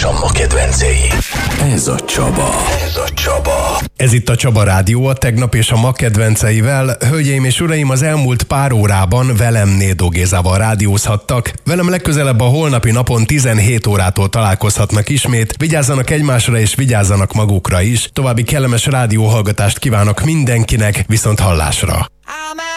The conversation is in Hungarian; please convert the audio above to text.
a ma kedvencei. Ez a Csaba. Ez itt a Csaba Rádió, a tegnap és a ma kedvenceivel. Hölgyeim és uraim, az elmúlt pár órában velem Nédó Gézával rádiózhattak. Velem legközelebb a holnapi napon 17 órától találkozhatnak ismét. Vigyázzanak egymásra és vigyázzanak magukra is. További kellemes rádióhallgatást kívánok mindenkinek, viszont hallásra.